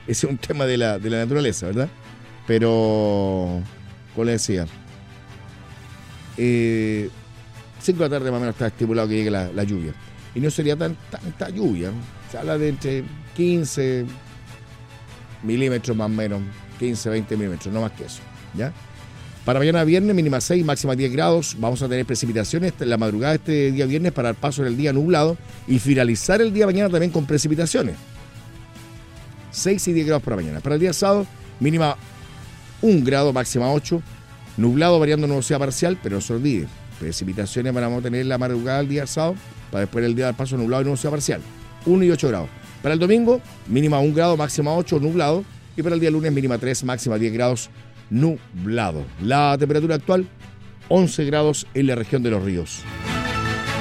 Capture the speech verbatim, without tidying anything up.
ese es un tema de la, de la naturaleza, ¿verdad? Pero, como le decía, eh, cinco de la tarde más o menos está estipulado que llegue la, la lluvia. Y no sería tan, tanta lluvia. Se habla de entre quince milímetros más o menos, quince, veinte milímetros, no más que eso, ¿ya? Para mañana viernes, mínima seis, máxima diez grados. Vamos a tener precipitaciones en la madrugada de este día viernes para dar paso en el día nublado y finalizar el día mañana también con precipitaciones. seis y diez grados para mañana. Para el día sábado, mínima un grado, máxima ocho. Nublado variando nubosidad parcial, pero no se olvide, precipitaciones vamos a tener la madrugada del día sábado para después el día dar paso nublado y nubosidad parcial. uno y ocho grados. Para el domingo, mínima un grado, máxima ocho, nublado. Y para el día lunes, mínima tres, máxima diez grados, nublado. La temperatura actual, once grados en la región de Los Ríos.